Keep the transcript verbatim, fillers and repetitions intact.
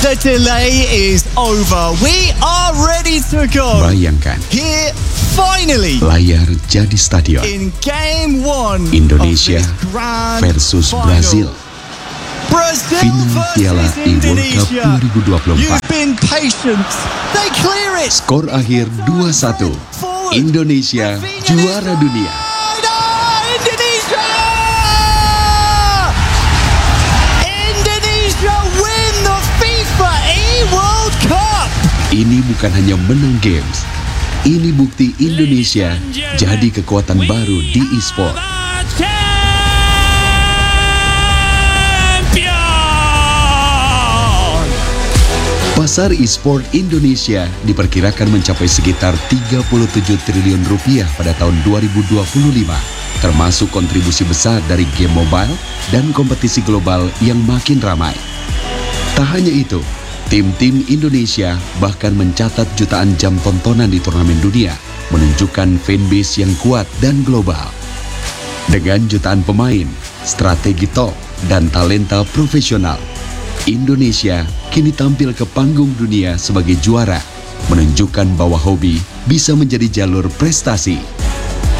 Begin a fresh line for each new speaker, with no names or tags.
The delay is over. We are ready to go.
Bayangkan,
Here, finally,
layar jadi stadion.
in game one
Indonesia
of this grand
versus
final.
Brazil.
Brazil
Final Piala
versus
e World Cup
Indonesia.
dua ribu dua puluh empat.
You've been patient. They clear it.
Skor akhir dua satu.
Forward.
Indonesia
Rafinha
juara
inside.
dunia.
Oh, Indonesia! Indonesia win the FIFA e-World Cup.
Ini bukan hanya menang games. Ini bukti Indonesia jadi kekuatan baru di e-sport. Pasar e-sport Indonesia diperkirakan mencapai sekitar tiga puluh tujuh triliun rupiah pada tahun dua ribu dua puluh lima, termasuk kontribusi besar dari game mobile dan kompetisi global yang makin ramai. Tak hanya itu, tim-tim Indonesia bahkan mencatat jutaan jam tontonan di turnamen dunia, menunjukkan fanbase yang kuat dan global. Dengan jutaan pemain, strategi top, dan talenta profesional, Indonesia kini tampil ke panggung dunia sebagai juara, menunjukkan bahwa hobi bisa menjadi jalur prestasi.